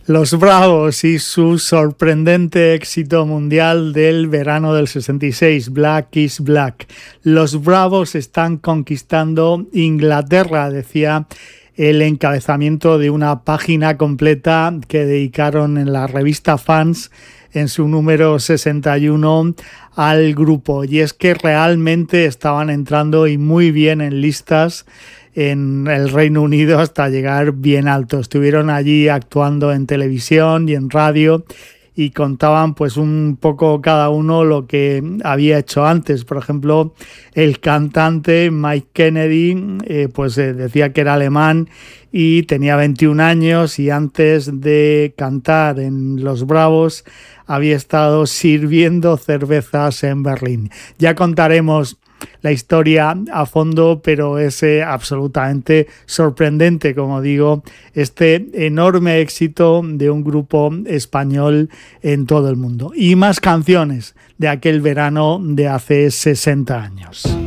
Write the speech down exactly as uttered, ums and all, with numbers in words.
Los Bravos y su sorprendente éxito mundial del verano del sesenta y seis, Black is Black. Los Bravos están conquistando Inglaterra, decía el encabezamiento de una página completa que dedicaron en la revista Fans en su número sesenta y uno al grupo. Y es que realmente estaban entrando y muy bien en listas en el Reino Unido hasta llegar bien alto. Estuvieron allí actuando en televisión y en radio y contaban pues un poco cada uno lo que había hecho antes. Por ejemplo, el cantante Mike Kennedy eh, pues eh, decía que era alemán y tenía veintiún años, y antes de cantar en Los Bravos había estado sirviendo cervezas en Berlín. Ya contaremos la historia a fondo, pero es eh, absolutamente sorprendente, como digo, este enorme éxito de un grupo español en todo el mundo. Y más canciones de aquel verano de hace sesenta años.